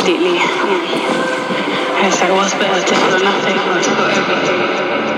completely. It's like, what's better, to feel nothing or to feel everything?